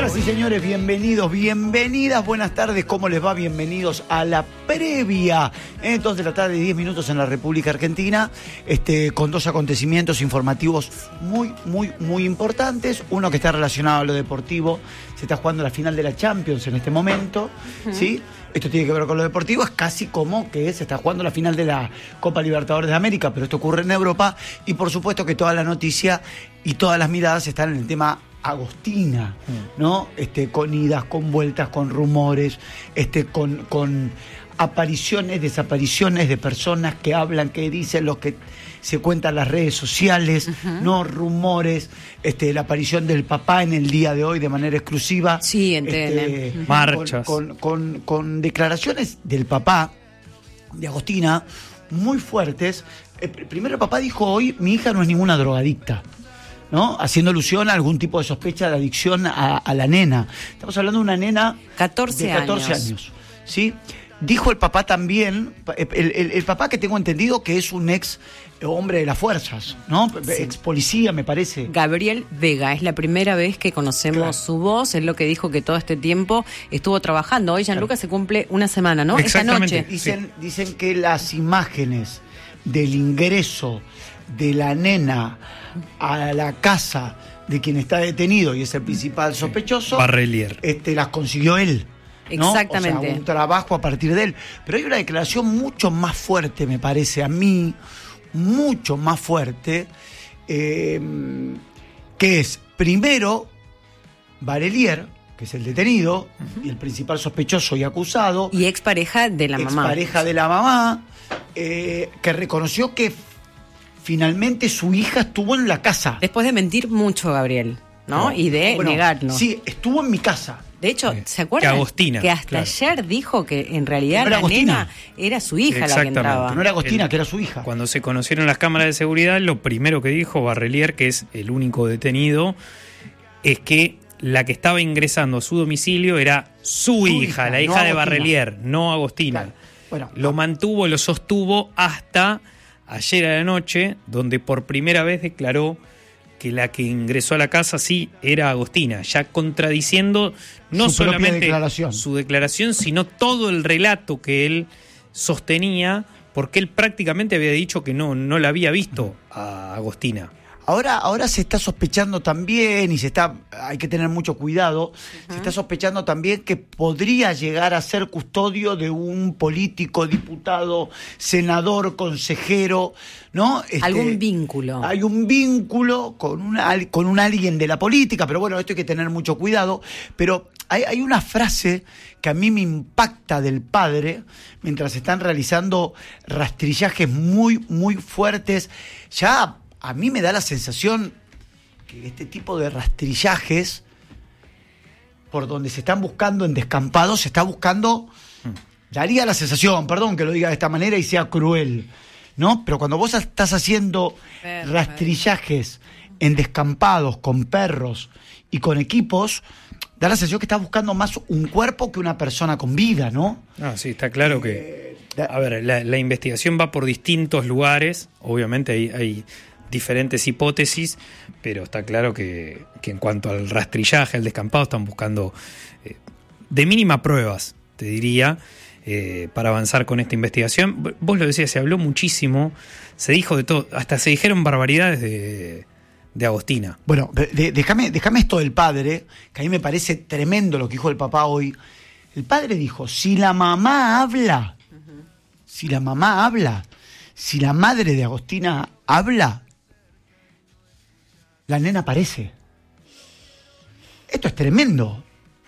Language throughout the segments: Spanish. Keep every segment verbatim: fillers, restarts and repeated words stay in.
Señoras y señores, bienvenidos, bienvenidas, buenas tardes, ¿cómo les va? Bienvenidos a la previa, ¿eh? dos de la tarde, diez minutos en la República Argentina, este, con dos acontecimientos informativos muy, muy, muy importantes. Uno que está relacionado a lo deportivo, se está jugando la final de la Champions en este momento, uh-huh. ¿sí? Esto tiene que ver con lo deportivo, es casi como que se está jugando la final de la Copa Libertadores de América, pero esto ocurre en Europa, y por supuesto que toda la noticia y todas las miradas están en el tema Agostina, ¿no? Este, con idas, con vueltas, con rumores, este, con, con apariciones, desapariciones de personas que hablan, que dicen, lo que se cuenta en las redes sociales, uh-huh. no rumores, este, la aparición del papá en el día de hoy de manera exclusiva. Sí, entienden. Este, uh-huh. Marchas. Con, con, con, con declaraciones del papá, de Agostina, muy fuertes. Eh, primero el papá dijo hoy, mi hija no es ninguna drogadicta, ¿no? Haciendo alusión a algún tipo de sospecha de adicción a, a la nena. Estamos hablando de una nena catorce de catorce años. años, ¿sí? Dijo el papá también, el, el, el papá que tengo entendido que es un ex hombre de las fuerzas, ¿no? Sí. Ex policía, me parece. Gabriel Vega, es la primera vez que conocemos claro. su voz, es lo que dijo que todo este tiempo estuvo trabajando. Hoy Gianluca claro. se cumple una semana, ¿no? Esta noche. Dicen, sí. dicen que las imágenes del ingreso de la nena a la casa de quien está detenido y es el principal sospechoso, Barrelier, este, las consiguió él, ¿no? Exactamente. O sea, un trabajo a partir de él. Pero hay una declaración mucho más fuerte, me parece a mí, mucho más fuerte, eh, que es, primero, Barrelier, que es el detenido, uh-huh. y el principal sospechoso y acusado. Y expareja de la mamá. Expareja de la mamá, eh, que reconoció que finalmente su hija estuvo en la casa. Después de mentir mucho, Gabriel, ¿no? no y de bueno, negarlo. Sí, estuvo en mi casa. De hecho, ¿se acuerdan? Que Agostina. Que hasta claro. ayer dijo que en realidad no la Agostina. nena era su hija la que entraba. Que no era Agostina, El, que era su hija. Cuando se conocieron las cámaras de seguridad, lo primero que dijo Barrelier, que es el único detenido, es que la que estaba ingresando a su domicilio era su, su hija, hija, la hija no de Barrelier, no Agostina. Claro. Bueno, lo no. mantuvo, lo sostuvo hasta ayer a la noche, donde por primera vez declaró que la que ingresó a la casa sí era Agostina, ya contradiciendo no su solamente declaración. su declaración, sino todo el relato que él sostenía, porque él prácticamente había dicho que no, no la había visto a Agostina. Ahora, ahora se está sospechando también, y se está, hay que tener mucho cuidado, uh-huh. se está sospechando también que podría llegar a ser custodio de un político, diputado, senador, consejero, ¿no? Este, algún vínculo. Hay un vínculo con, una, con un alguien de la política, pero bueno, esto hay que tener mucho cuidado. Pero hay, hay una frase que a mí me impacta del padre, mientras están realizando rastrillajes muy, muy fuertes, ya. A mí me da la sensación que este tipo de rastrillajes, por donde se están buscando en descampados, se está buscando, daría la sensación, perdón que lo diga de esta manera y sea cruel, ¿no? Pero cuando vos estás haciendo rastrillajes en descampados con perros y con equipos, da la sensación que estás buscando más un cuerpo que una persona con vida, ¿no? Ah, sí, está claro que... Eh, a ver, la, la investigación va por distintos lugares, obviamente hay... hay diferentes hipótesis, pero está claro que, que en cuanto al rastrillaje, al descampado, están buscando eh, de mínima pruebas, te diría, eh, para avanzar con esta investigación. Vos lo decías, se habló muchísimo, se dijo de todo, hasta se dijeron barbaridades de, de Agostina. Bueno, de, déjame, déjame esto del padre, que a mí me parece tremendo lo que dijo el papá hoy. El padre dijo, si la mamá habla, uh-huh. si la mamá habla, si la madre de Agostina habla, la nena aparece. Esto es tremendo.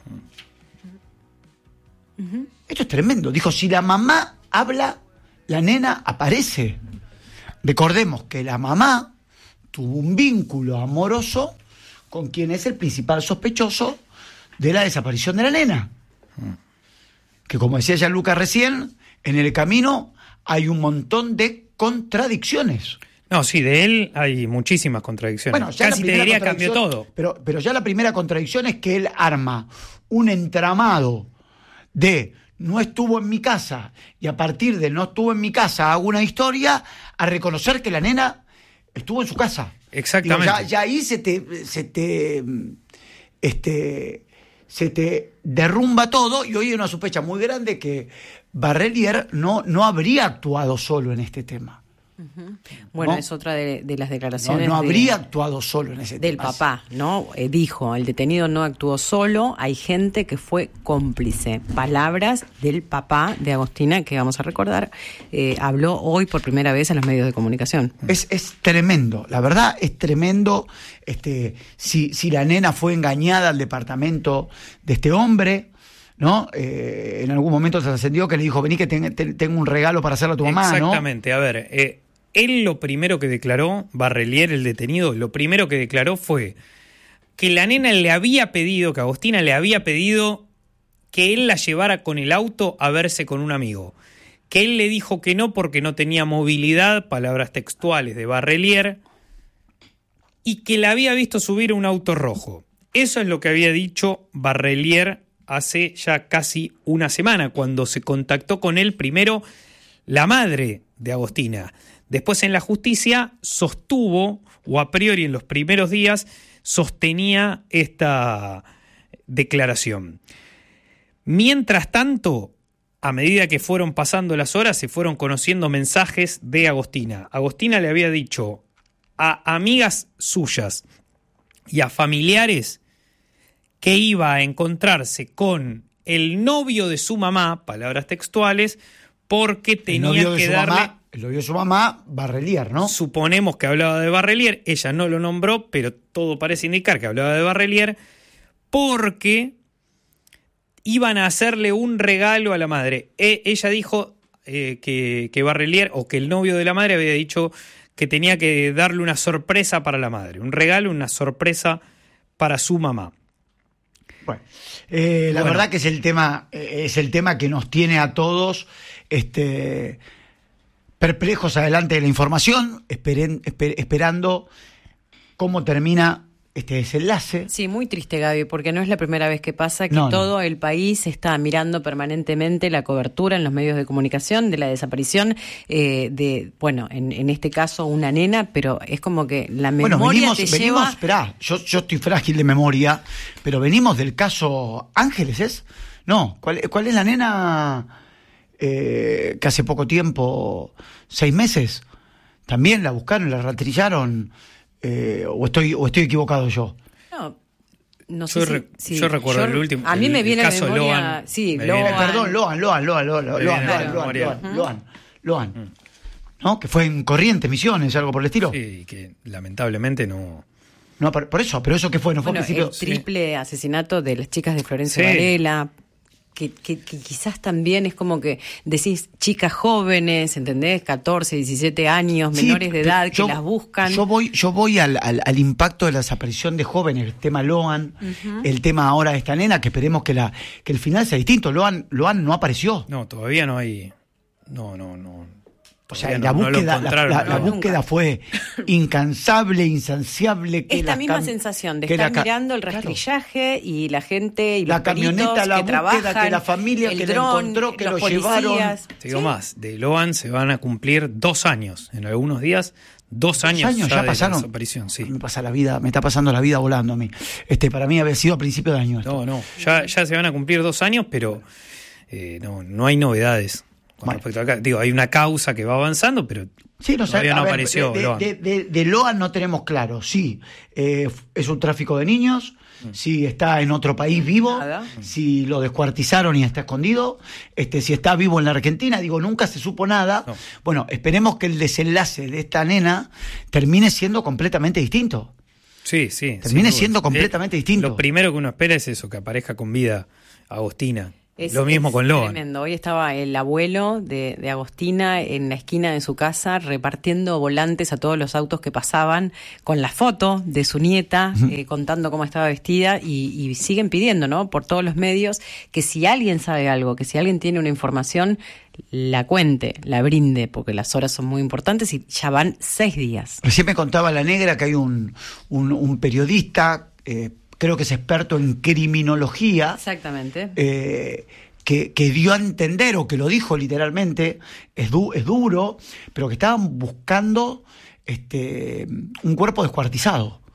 Uh-huh. Esto es tremendo. Dijo, si la mamá habla, la nena aparece. Recordemos que la mamá tuvo un vínculo amoroso con quien es el principal sospechoso de la desaparición de la nena. Uh-huh. Que como decía Gianluca recién, en el camino hay un montón de contradicciones. No, sí, de él hay muchísimas contradicciones. Bueno, ya casi te diría cambió todo. Pero, pero ya la primera contradicción es que él arma un entramado de no estuvo en mi casa y a partir de no estuvo en mi casa hago una historia a reconocer que la nena estuvo en su casa. Exactamente. Digo, ya, ya ahí se te, se te este, se te derrumba todo, y hoy hay una sospecha muy grande que Barrelier no, no habría actuado solo en este tema. Uh-huh. Bueno, ¿no? Es otra de, de las declaraciones. No, no habría de, actuado solo en ese del tema. Del papá, ¿no? Eh, dijo, el detenido no actuó solo, hay gente que fue cómplice. Palabras del papá de Agostina, que vamos a recordar, eh, habló hoy por primera vez en los medios de comunicación. Es, es tremendo, la verdad es tremendo. Este, si, si la nena fue engañada al departamento de este hombre, ¿no? Eh, en algún momento se ascendió que le dijo, vení que ten, ten, tengo un regalo para hacerle a tu mamá, ¿no? Exactamente, a ver, eh, él lo primero que declaró, Barrelier, el detenido, lo primero que declaró fue que la nena le había pedido, que Agostina le había pedido que él la llevara con el auto a verse con un amigo. Que él le dijo que no porque no tenía movilidad, palabras textuales de Barrelier, y que la había visto subir un auto rojo. Eso es lo que había dicho Barrelier hace ya casi una semana, cuando se contactó con él primero la madre de Agostina. Después en la justicia sostuvo, o a priori en los primeros días, sostenía esta declaración. Mientras tanto, a medida que fueron pasando las horas, se fueron conociendo mensajes de Agostina. Agostina le había dicho a amigas suyas y a familiares que iba a encontrarse con el novio de su mamá, palabras textuales, porque tenía que darle... Mamá, el novio de su mamá, Barrelier, ¿no? Suponemos que hablaba de Barrelier, ella no lo nombró, pero todo parece indicar que hablaba de Barrelier, porque iban a hacerle un regalo a la madre. E- ella dijo eh, que, que Barrelier, o que el novio de la madre había dicho que tenía que darle una sorpresa para la madre, un regalo, una sorpresa para su mamá. Bueno, eh, la bueno. verdad que es el tema, eh, es el tema que nos tiene a todos este, perplejos adelante de la información, esperen, esper, esperando cómo termina este desenlace. Sí, muy triste, Gaby, porque no es la primera vez que pasa que no, todo no. el país está mirando permanentemente la cobertura en los medios de comunicación de la desaparición eh, de, bueno, en, en este caso una nena, pero es como que la memoria bueno, venimos, te venimos, lleva... Esperá, yo, yo estoy frágil de memoria, pero venimos del caso Ángeles, ¿es? No, ¿cuál, cuál es la nena eh, que hace poco tiempo, seis meses, también la buscaron, la rastrillaron? Eh, o estoy o estoy equivocado yo. No, no yo, sé re, si, yo si, recuerdo yo, el último. A mí me el, viene el a caso la memoria. Loan, Sí, me Loan. viene, Perdón, Loan, Loan, Loan, Loan, Loan, Loan, claro. Loan, Loan, Loan, Loan, mm. ¿no? Que fue en Corrientes, Misiones, algo por el estilo. Sí, que lamentablemente no. No, por, por eso, pero eso que fue, no fue bueno, al principio. el triple sí. asesinato de las chicas de Florencio sí. Varela. Que, que, que quizás también es como que decís chicas jóvenes, ¿entendés? catorce, diecisiete años, sí, menores de edad, yo, que las buscan. Yo voy yo voy al, al, al impacto de la desaparición de jóvenes, el tema Loan, uh-huh. el tema ahora de esta nena, que esperemos que la que el final sea distinto. Loan, Loan no apareció. No, todavía no hay... No, no, no... O sea, la búsqueda, no la, la, la no, búsqueda nunca. fue incansable, insanciable. Que Esta la misma cam- sensación de que estar la ca- mirando el rastrillaje claro. y la gente y la los camioneta, la que búsqueda, trabajan, que la familia el que dron, la encontró, que los lo policías. llevaron. Te digo ¿Sí? más, de Loan se van a cumplir dos años, en algunos días, dos años, años ya, ya de pasaron. la desaparición, sí. Me pasa la vida, me está pasando la vida volando a mí. Este, para mí había sido a principio de año. Esto. No, no, ya, ya se van a cumplir dos años, pero eh, no, no hay novedades. Con bueno. respecto a acá. Digo, hay una causa que va avanzando, pero sí, no sé, todavía no ver, apareció de, Loan. De, de, de Loan no tenemos claro. Sí, eh, es un tráfico de niños, mm. si está en otro país vivo, Nada. si lo descuartizaron y está escondido, este, si está vivo en la Argentina, digo, nunca se supo nada. No. Bueno, esperemos que el desenlace de esta nena termine siendo completamente distinto. Sí, sí. Termine siendo completamente eh, distinto. Lo primero que uno espera es eso, que aparezca con vida Agostina. Es, lo mismo es con Loan. Tremendo. Hoy estaba el abuelo de, de Agostina en la esquina de su casa repartiendo volantes a todos los autos que pasaban con la foto de su nieta, uh-huh. eh, contando cómo estaba vestida y, y siguen pidiendo, ¿no? Por todos los medios que si alguien sabe algo, que si alguien tiene una información, la cuente, la brinde, porque las horas son muy importantes y ya van seis días. Recién me contaba la negra que hay un, un, un periodista... Eh, creo que es experto en criminología. Exactamente. Eh, que, que dio a entender, o que lo dijo literalmente, es, du, es duro, pero que estaban buscando este, un cuerpo descuartizado,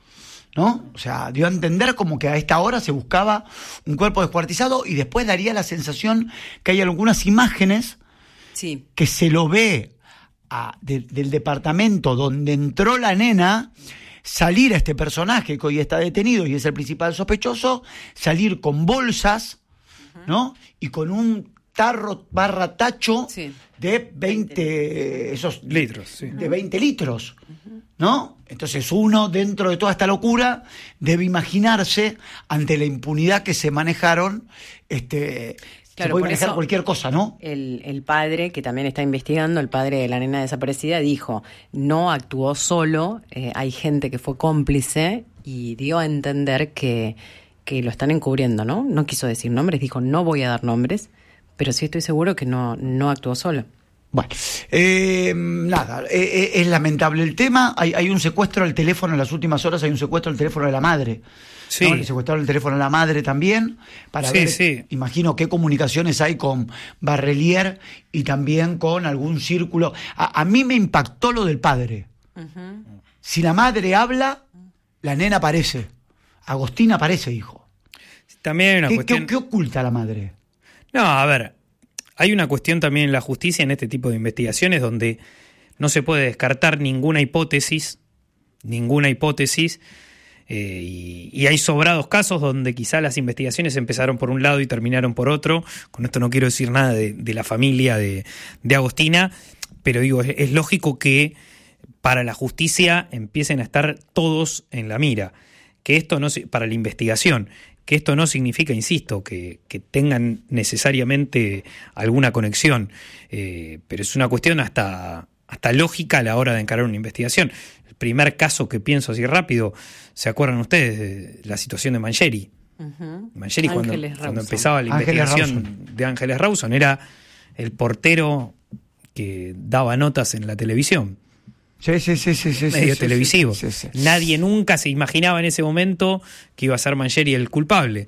¿no? O sea, dio a entender como que a esta hora se buscaba un cuerpo descuartizado y después daría la sensación que hay algunas imágenes sí. que se lo ve a, de, del departamento donde entró la nena, salir a este personaje que hoy está detenido y es el principal sospechoso, salir con bolsas, uh-huh. ¿no? Y con un tarro barra tacho sí. de veinte, esos litros, sí. de veinte litros, ¿no? Entonces uno, dentro de toda esta locura, debe imaginarse, ante la impunidad que se manejaron, este... Claro, se puede por manejar eso cualquier cosa, ¿no? El, el padre, que también está investigando, el padre de la nena desaparecida, dijo, no actuó solo, eh, hay gente que fue cómplice y dio a entender que, que lo están encubriendo, ¿no? No quiso decir nombres, dijo, no voy a dar nombres, pero sí estoy seguro que no, no actuó solo. Bueno, eh, nada, eh, es lamentable el tema, hay, hay un secuestro del teléfono en las últimas horas, hay un secuestro del teléfono de la madre. Sí. ¿No? Le secuestraron el teléfono a la madre también, para sí, ver, sí. imagino qué comunicaciones hay con Barrelier y también con algún círculo. A, a mí me impactó lo del padre. Uh-huh. Si la madre habla, la nena aparece. Agostina aparece, hijo. También hay una ¿Qué, cuestión... ¿qué, ¿Qué oculta la madre? No, a ver, hay una cuestión también en la justicia en este tipo de investigaciones donde no se puede descartar ninguna hipótesis, ninguna hipótesis, Eh, y, y hay sobrados casos donde quizá las investigaciones empezaron por un lado y terminaron por otro. Con esto no quiero decir nada de, de la familia de, de Agostina, pero digo, es, es lógico que para la justicia empiecen a estar todos en la mira. Que esto no, para la investigación, que esto no significa, insisto, que, que tengan necesariamente alguna conexión, eh, pero es una cuestión hasta, hasta lógica a la hora de encarar una investigación. Primer caso que pienso así rápido, ¿se acuerdan ustedes de la situación de Mangieri? Uh-huh. Mangieri cuando, cuando empezaba la Ángeles investigación Rawson. de Ángeles Rawson era el portero que daba notas en la televisión. Sí, sí, sí, sí, sí, medio sí, televisivo. Sí, sí, sí. Nadie nunca se imaginaba en ese momento que iba a ser Mangieri el culpable.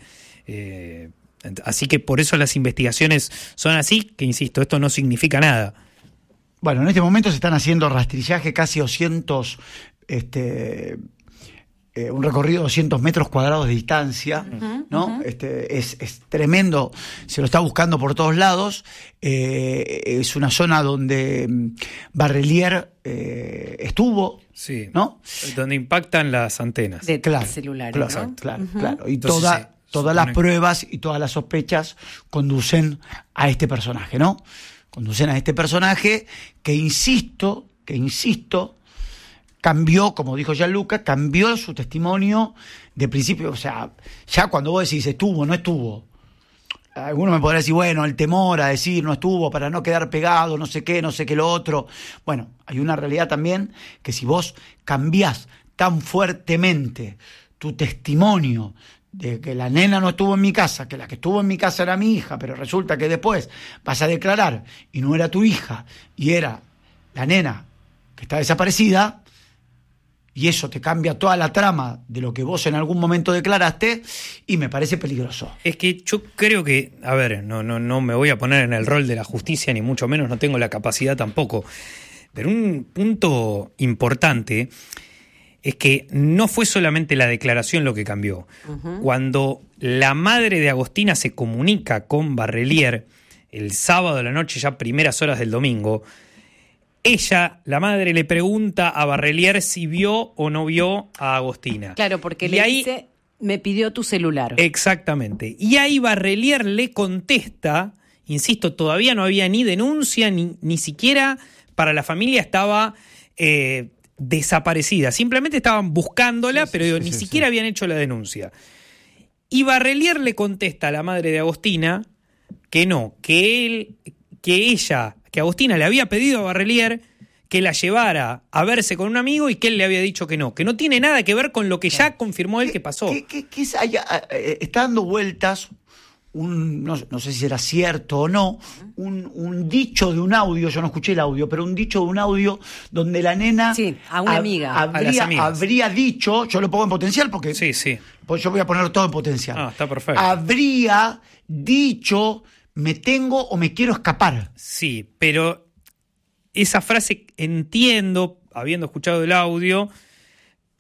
Eh, así que por eso las investigaciones son así, que insisto, esto no significa nada. Bueno, en este momento se están haciendo rastrillaje casi doscientos, este, eh, un recorrido de doscientos metros cuadrados de distancia, uh-huh, ¿no? Uh-huh. Este, es, es tremendo, se lo está buscando por todos lados. Eh, es una zona donde Barrelier eh, estuvo, sí, ¿no? Donde impactan las antenas. De claro, celulares, claro, ¿no? Claro, uh-huh. claro. Y Entonces, toda, sí, todas supone... las pruebas y todas las sospechas conducen a este personaje, ¿no? Conducen a este personaje que, insisto, que insisto, cambió, como dijo Gianluca, cambió su testimonio de principio. O sea, ya cuando vos decís estuvo, no estuvo. Alguno me podrá decir, bueno, el temor a decir no estuvo para no quedar pegado, no sé qué, no sé qué lo otro. Bueno, hay una realidad también que si vos cambiás tan fuertemente tu testimonio de que la nena no estuvo en mi casa, que la que estuvo en mi casa era mi hija, pero resulta que después vas a declarar y no era tu hija y era la nena que está desaparecida, y eso te cambia toda la trama de lo que vos en algún momento declaraste, y me parece peligroso. Es que yo creo que, a ver, no, no, no me voy a poner en el rol de la justicia, ni mucho menos, no tengo la capacidad tampoco, pero un punto importante es que no fue solamente la declaración lo que cambió. Uh-huh. Cuando la madre de Agostina se comunica con Barrelier el sábado de la noche, ya primeras horas del domingo, ella, la madre, le pregunta a Barrelier si vio o no vio a Agostina. Claro, porque y le ahí, dice, me pidió tu celular. Exactamente. Y ahí Barrelier le contesta, insisto, todavía no había ni denuncia, ni, ni siquiera para la familia estaba... Eh, desaparecida, simplemente estaban buscándola, sí, pero sí, digo, sí, ni sí, siquiera sí. habían hecho la denuncia. Y Barrelier le contesta a la madre de Agostina que no, que él, que ella, que Agostina le había pedido a Barrelier que la llevara a verse con un amigo y que él le había dicho que no, que no tiene nada que ver con lo que ya confirmó él que pasó. ¿Qué, qué, qué es, hay, está dando vueltas un, no, no sé si era cierto o no, un, un dicho de un audio, yo no escuché el audio, pero un dicho de un audio donde la nena sí, a una hab, amiga, habría, a habría dicho, yo lo pongo en potencial porque sí, sí. pues yo voy a poner todo en potencial. Ah, está perfecto. Habría dicho, me tengo o me quiero escapar. Sí, pero esa frase entiendo, habiendo escuchado el audio,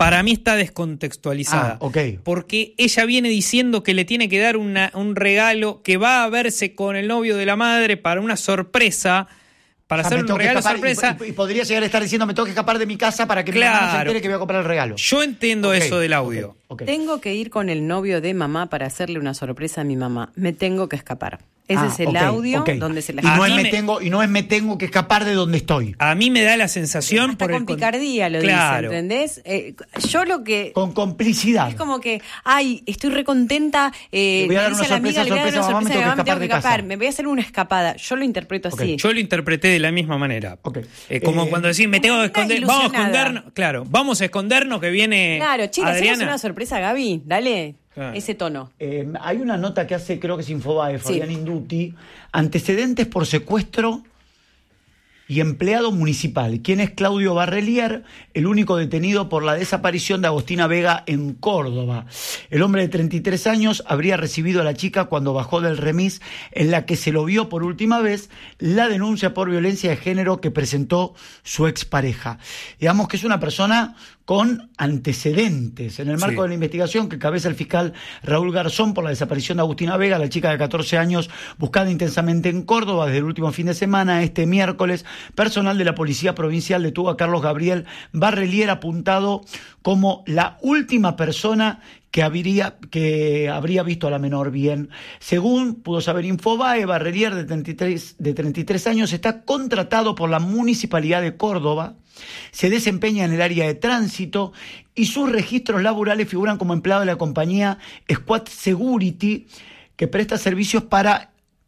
para mí está descontextualizada. Ah, ok. Porque ella viene diciendo que le tiene que dar una, un regalo, que va a verse con el novio de la madre para una sorpresa, para O sea, hacer me un tengo que regalo escapar, sorpresa. Y, y podría llegar a estar diciendo, me tengo que escapar de mi casa para que mi mamá no se Claro. entere que voy a comprar el regalo. Yo entiendo Ok, eso del audio. ok, ok. Tengo que ir con el novio de mamá para hacerle una sorpresa a mi mamá. Me tengo que escapar. Ese Ah, es el ok, audio ok. donde se la y no A es mí me me- tengo y no es me tengo que escapar de donde estoy. A mí me da la sensación Hasta por con el con- picardía lo Claro. dice, ¿entendés? Eh, yo lo que... Con complicidad. Es como que, ay, estoy recontenta, eh, Le voy a dar dice una a la amiga, sorpresa, le voy a dar una sorpresa, mamá, me sorpresa a mi tengo mamá, que me tengo que escapar de escapar, casa. me voy a hacer una escapada. Yo lo interpreto Ok. así. Yo lo interpreté de la misma manera. Ok. Eh, como Eh, cuando decís, me tengo que una esconder, vamos a ilusionada. escondernos, claro, vamos a escondernos que viene Claro, che, le hacemos Adriana. una sorpresa a Gaby, dale, Claro. ese tono. Eh, hay una nota que hace, creo que es Infobae, Sí. Fabián Induti, antecedentes por secuestro y empleado municipal. ¿Quién es Claudio Barrelier? El único detenido por la desaparición de Agostina Vega en Córdoba. El hombre de treinta y tres años habría recibido a la chica cuando bajó del remis en la que se lo vio por última vez, la denuncia por violencia de género que presentó su expareja. Digamos que es una persona con antecedentes. En el marco Sí. de la investigación que cabeza el fiscal Raúl Garzón por la desaparición de Agustina Vega, la chica de catorce años buscada intensamente en Córdoba desde el último fin de semana, este miércoles, personal de la Policía Provincial detuvo a Carlos Gabriel Barrelier, apuntado como la última persona que habría, que habría visto a la menor bien. Según pudo saber Infobae, Barrelier, de treinta y tres, de treinta y tres años, está contratado por la Municipalidad de Córdoba, se desempeña en el área de tránsito y sus registros laborales figuran como empleado de la compañía Squad Security, que presta servicios para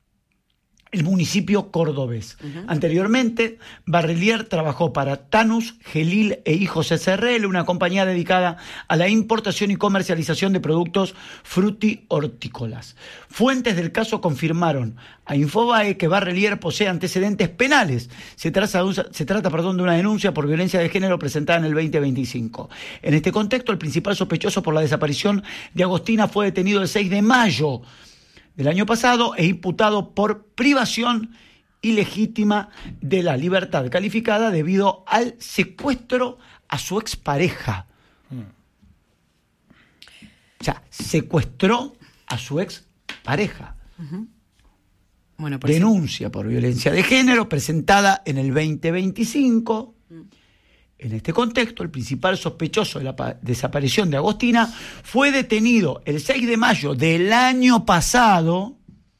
el municipio cordobés. Uh-huh. Anteriormente, Barrelier trabajó para Tanus, Gelil e Hijos S R L, una compañía dedicada a la importación y comercialización de productos fruti-hortícolas. Fuentes del caso confirmaron a Infobae que Barrelier posee antecedentes penales. Se trata, se trata perdón, de una denuncia por violencia de género presentada en el veinte veinticinco. En este contexto, el principal sospechoso por la desaparición de Agostina fue detenido el seis de mayo del año pasado e imputado por privación ilegítima de la libertad calificada debido al secuestro a su expareja. Mm. O sea, secuestró a su expareja. Uh-huh. Bueno, por Denuncia por violencia de género presentada en el veinte veinticinco. Mm. En este contexto, el principal sospechoso de la pa- desaparición de Agostina fue detenido el seis de mayo del año pasado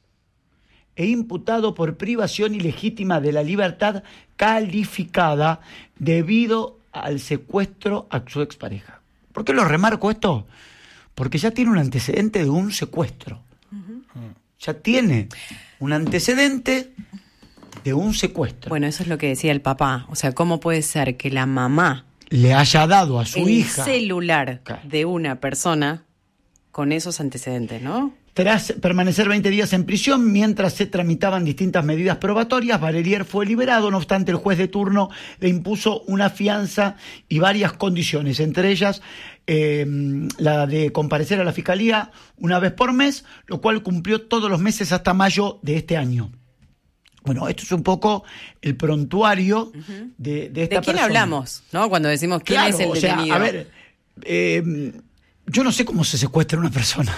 e imputado por privación ilegítima de la libertad calificada debido al secuestro a su expareja. ¿Por qué lo remarco esto? Porque ya tiene un antecedente de un secuestro. Uh-huh. Ya tiene un antecedente de un secuestro. Bueno, eso es lo que decía el papá. O sea, ¿cómo puede ser que la mamá le haya dado a su el hija celular claro. de una persona con esos antecedentes, ¿no? Tras permanecer veinte días en prisión mientras se tramitaban distintas medidas probatorias, Barrelier fue liberado. No obstante, el juez de turno le impuso una fianza y varias condiciones, entre ellas eh, la de comparecer a la fiscalía una vez por mes, lo cual cumplió todos los meses hasta mayo de este año. Bueno, esto es un poco el prontuario uh-huh. de, de esta persona. ¿De quién hablamos, no? Cuando decimos quién claro, es el o sea, detenido. A ver, eh, yo no sé cómo se secuestra una persona.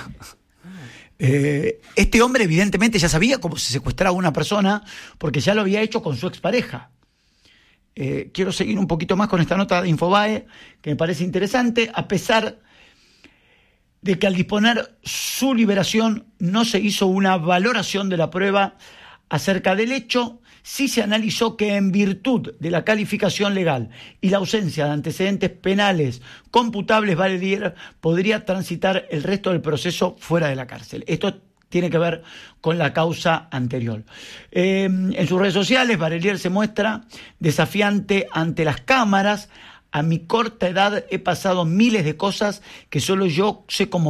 Eh, este hombre evidentemente ya sabía cómo se secuestraba una persona porque ya lo había hecho con su expareja. Eh, quiero seguir un poquito más con esta nota de Infobae que me parece interesante, a pesar de que al disponer su liberación no se hizo una valoración de la prueba acerca del hecho. Sí se analizó que en virtud de la calificación legal y la ausencia de antecedentes penales computables, Barrelier podría transitar el resto del proceso fuera de la cárcel. Esto tiene que ver con la causa anterior. Eh, en sus redes sociales, Barrelier se muestra desafiante ante las cámaras. A mi corta edad he pasado miles de cosas que solo yo sé cómo